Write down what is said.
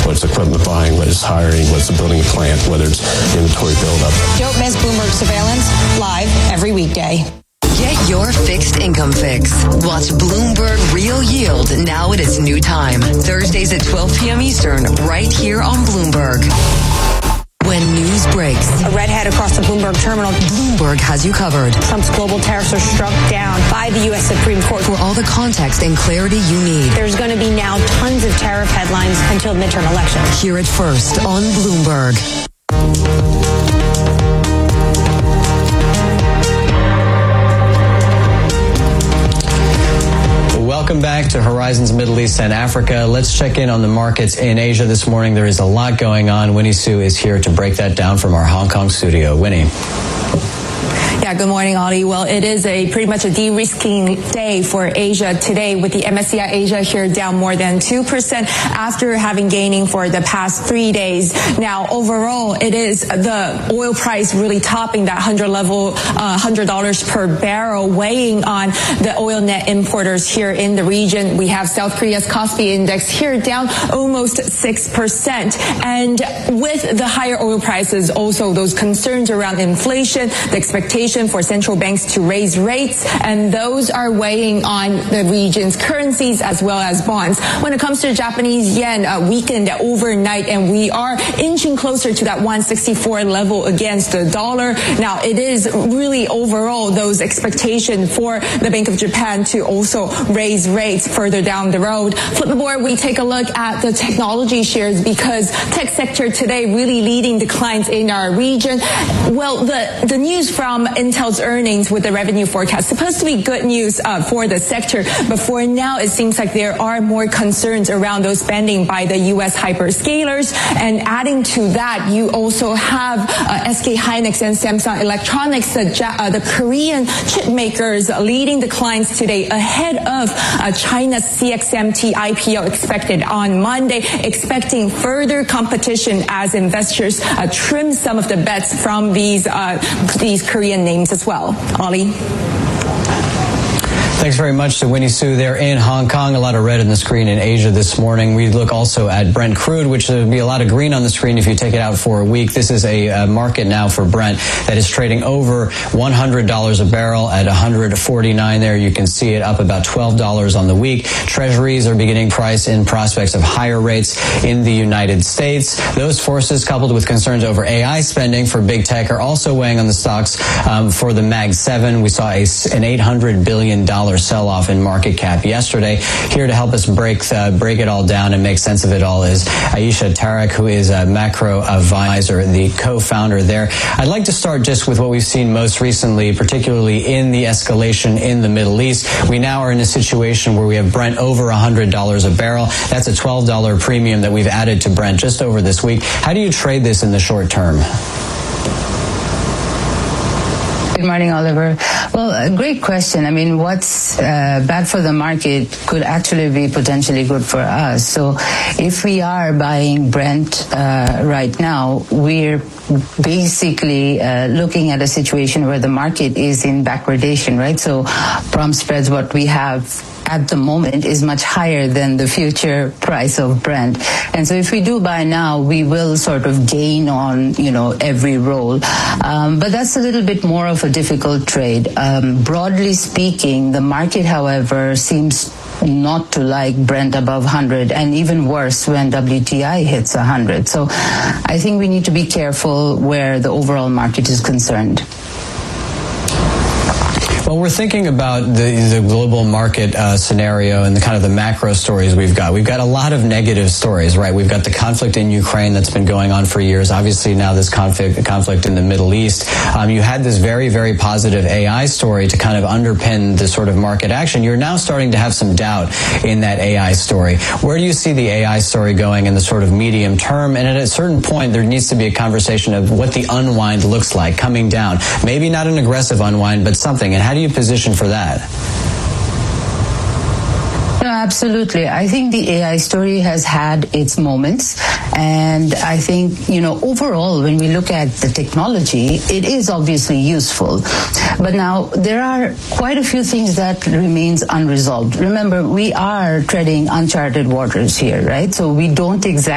whether it's equipment buying, whether it's hiring, whether it's building a plant, whether it's inventory buildup. Don't miss Bloomberg Surveillance live every weekday. Get your fixed income fix. Watch Bloomberg Real Yield now at its new time. Thursdays at 12 p.m. Eastern, right here on Bloomberg. When news breaks, a redhead across the Bloomberg terminal. Bloomberg has you covered. Trump's global tariffs are struck down by the U.S. Supreme Court. For all the context and clarity you need. There's going to be now tons of tariff headlines until midterm elections. Hear it first on Bloomberg. Welcome back to Horizons Middle East and Africa. Let's check in on the markets in Asia this morning. There is a lot going on. Winnie Su is here to break that down from our Hong Kong studio. Winnie. Yeah, good morning, Ollie. Well, it is pretty much a de-risking day for Asia today, with the MSCI Asia here down more than 2% after having gaining for the past 3 days. Now, overall, it is the oil price really topping that $100 per barrel, weighing on the oil net importers here in the region. We have South Korea's Kospi index here down almost 6%. And with the higher oil prices, also those concerns around inflation, the expectation for central banks to raise rates, and those are weighing on the region's currencies as well as bonds. When it comes to Japanese yen, weakened overnight, and we are inching closer to that 164 level against the dollar. Now, it is really overall those expectations for the Bank of Japan to also raise rates further down the road. Flip the board, we take a look at the technology shares, because tech sector today really leading declines in our region. Well, the news from Intel's earnings with the revenue forecast supposed to be good news for the sector, but for now it seems like there are more concerns around those spending by the U.S. hyperscalers. And adding to that, you also have SK Hynix and Samsung Electronics, the Korean chip makers, leading declines today ahead of China's CXMT IPO expected on Monday, expecting further competition as investors trim some of the bets from these Korean names as well. Ollie? Thanks very much to Winnie Su there in Hong Kong. A lot of red on the screen in Asia this morning. We look also at Brent crude, which will be a lot of green on the screen if you take it out for a week. This is a market now for Brent that is trading over $100 a barrel at 149 there. You can see it up about $12 on the week. Treasuries are beginning price in prospects of higher rates in the United States. Those forces, coupled with concerns over AI spending for big tech, are also weighing on the stocks for the Mag 7. We saw an $800 billion sell-off in market cap yesterday. Here to help us break it all down and make sense of it all is Aisha Tarek, who is a macro advisor, the co-founder there. I'd like to start just with what we've seen most recently, particularly in the escalation in the Middle East. We now are in a situation where we have Brent over $100 a barrel. That's a $12 premium that we've added to Brent just over this week. How do you trade this in the short term? Good morning, Oliver. Well, a great question. I mean, what's bad for the market could actually be potentially good for us. So if we are buying Brent right now, we're basically looking at a situation where the market is in backwardation, right? So prompt spreads, what we have at the moment, is much higher than the future price of Brent. And so if we do buy now, we will sort of gain on, every roll. But that's a little bit more of a difficult trade. Broadly speaking, the market, however, seems not to like Brent above 100, and even worse when WTI hits 100. So I think we need to be careful where the overall market is concerned. Well, we're thinking about the global market scenario and the kind of the macro stories we've got. We've got a lot of negative stories, right? We've got the conflict in Ukraine that's been going on for years. Obviously, now this conflict in the Middle East. You had this very, very positive AI story to kind of underpin the sort of market action. You're now starting to have some doubt in that AI story. Where do you see the AI story going in the sort of medium term? And at a certain point, there needs to be a conversation of what the unwind looks like coming down. Maybe not an aggressive unwind, but something. And how do you position for that? No, absolutely. I think the AI story has had its moments. And I think, overall, when we look at the technology, it is obviously useful. But now there are quite a few things that remains unresolved. Remember, we are treading uncharted waters here, right? So we don't exactly